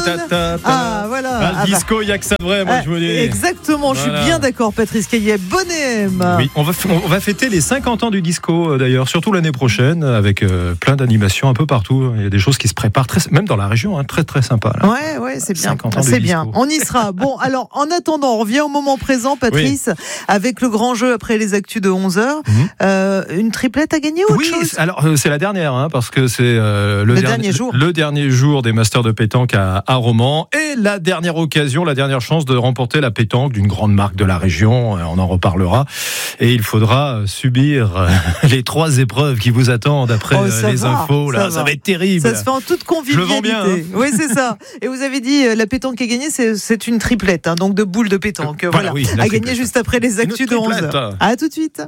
Ah, voilà. Le disco, il n'y a que ça de vrai, moi, je vous dis. Exactement, je suis bien d'accord, Patrice Caillet. Bonhomme. Oui, on va fêter les 50 ans du disco, d'ailleurs, surtout l'année prochaine, avec plein d'animations un peu partout. Il y a des choses qui se préparent, même dans la région, très très sympa. Là. Ouais, c'est bien. C'est bien. On y sera. Bon, alors, en attendant, on revient au moment présent, Patrice, avec le grand jeu après les actus de 11h. Une triplette à gagner ou autre chose ? Alors, c'est la dernière, parce que c'est le dernier jour des Masters de pétanque à Romans et la dernière occasion, la dernière chance de remporter la pétanque d'une grande marque de la région. On en reparlera. Et il faudra subir les 3 épreuves qui vous attendent après les infos. Ça va être terrible. Ça se fait en toute convivialité. Je le vends bien. Oui, c'est ça. Et vous avez dit, la pétanque à gagner, c'est une triplette, donc de boules de pétanque. Voilà. À gagner juste après les actus de 11h. À tout de suite.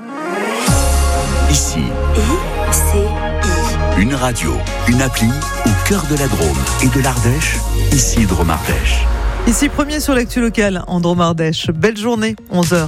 Ici. Une radio, une appli au cœur de la Drôme et de l'Ardèche. Ici Drôme Ardèche. Ici premier sur l'actu locale en Drôme Ardèche. Belle journée, 11h.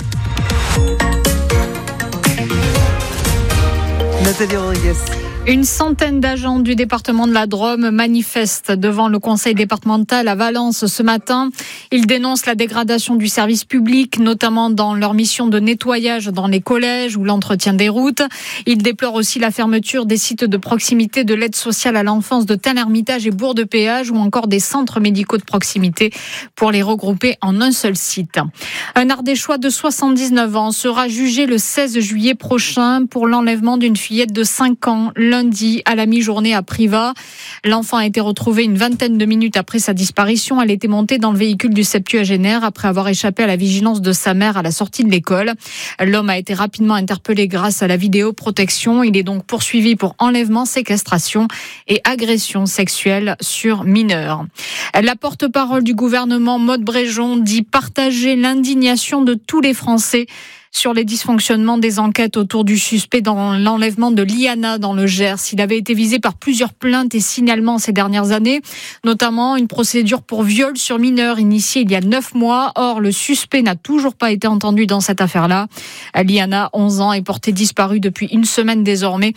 Nathalie Rodriguez. Une centaine d'agents du département de la Drôme manifestent devant le conseil départemental à Valence ce matin. Ils dénoncent la dégradation du service public, notamment dans leur mission de nettoyage dans les collèges ou l'entretien des routes. Ils déplorent aussi la fermeture des sites de proximité de l'aide sociale à l'enfance de Tain-l'Hermitage et Bourg-de-Péage ou encore des centres médicaux de proximité pour les regrouper en un seul site. Un Ardéchois de 79 ans sera jugé le 16 juillet prochain pour l'enlèvement d'une fillette de 5 ans lundi à la mi-journée à Privas. L'enfant a été retrouvé une vingtaine de minutes après sa disparition. Elle était montée dans le véhicule du septuagénaire après avoir échappé à la vigilance de sa mère à la sortie de l'école. L'homme a été rapidement interpellé grâce à la vidéoprotection. Il est donc poursuivi pour enlèvement, séquestration et agression sexuelle sur mineur. La porte-parole du gouvernement, Maude Bréjon, dit partager l'indignation de tous les Français sur les dysfonctionnements des enquêtes autour du suspect dans l'enlèvement de Liana dans le Gers. Il avait été visé par plusieurs plaintes et signalements ces dernières années, notamment une procédure pour viol sur mineur initiée il y a 9 mois. Or, le suspect n'a toujours pas été entendu dans cette affaire-là. Liana, 11 ans, est portée disparue depuis une semaine désormais.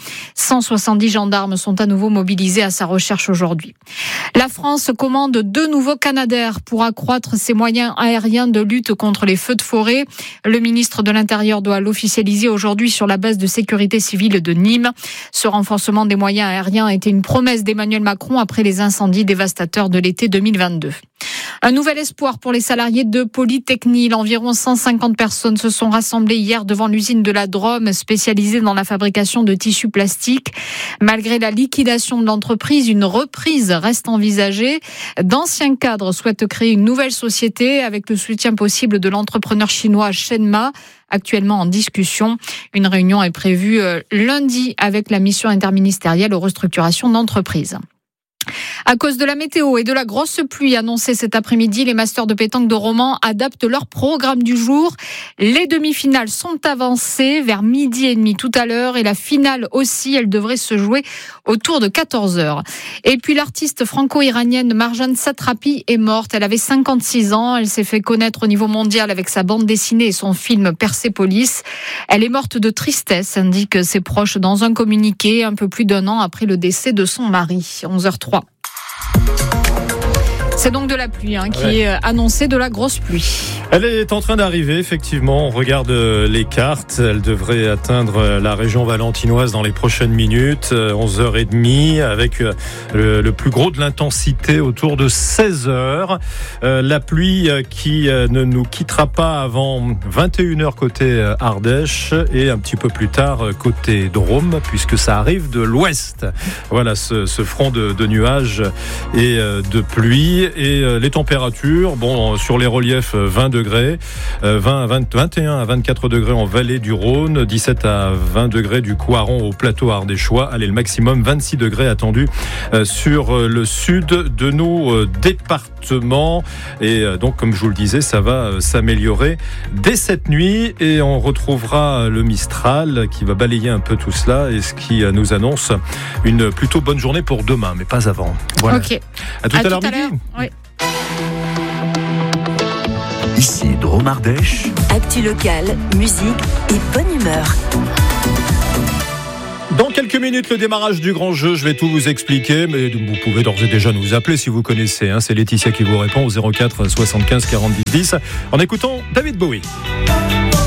170 gendarmes sont à nouveau mobilisés à sa recherche aujourd'hui. La France commande 2 nouveaux Canadair pour accroître ses moyens aériens de lutte contre les feux de forêt. Le ministre de l'Intérieur doit l'officialiser aujourd'hui sur la base de sécurité civile de Nîmes. Ce renforcement des moyens aériens était une promesse d'Emmanuel Macron après les incendies dévastateurs de l'été 2022. Un nouvel espoir pour les salariés de Polytechnil. Environ 150 personnes se sont rassemblées hier devant l'usine de la Drôme, spécialisée dans la fabrication de tissus plastiques. Malgré la liquidation de l'entreprise, une reprise reste envisagée. D'anciens cadres souhaitent créer une nouvelle société avec le soutien possible de l'entrepreneur chinois Shenma, actuellement en discussion. Une réunion est prévue lundi avec la mission interministérielle aux restructurations d'entreprises. À cause de la météo et de la grosse pluie annoncée cet après-midi, les Masters de pétanque de Romans adaptent leur programme du jour. Les demi-finales sont avancées vers 12h30 tout à l'heure et la finale aussi, elle devrait se jouer autour de 14h. Et puis l'artiste franco-iranienne Marjane Satrapi est morte. Elle avait 56 ans. Elle s'est fait connaître au niveau mondial avec sa bande dessinée et son film Persépolis. Elle est morte de tristesse, indiquent ses proches dans un communiqué un peu plus d'1 an après le décès de son mari. 11h03. C'est donc de la pluie qui est annoncée, de la grosse pluie. Elle est en train d'arriver, effectivement. On regarde les cartes. Elle devrait atteindre la région valentinoise dans les prochaines minutes, 11h30, avec le plus gros de l'intensité autour de 16h. La pluie qui ne nous quittera pas avant 21h côté Ardèche et un petit peu plus tard côté Drôme, puisque ça arrive de l'ouest. Voilà ce front de nuages et de pluie. Et les températures, sur les reliefs, 20 degrés, 21 à 24 degrés en vallée du Rhône, 17 à 20 degrés du Coiron au plateau ardéchois. Allez, le maximum 26 degrés attendu sur le sud de nos départements. Et donc, comme je vous le disais, ça va s'améliorer dès cette nuit et on retrouvera le Mistral qui va balayer un peu tout cela et ce qui nous annonce une plutôt bonne journée pour demain, mais pas avant. Voilà. Ok. À tout à l'heure midi. Oui. Ici Drôme Ardèche. Actu locale, musique et bonne humeur. Dans quelques minutes, le démarrage du grand jeu, je vais tout vous expliquer, mais vous pouvez d'ores et déjà nous appeler si vous connaissez. C'est Laetitia qui vous répond au 04 75 40 10 en écoutant David Bowie.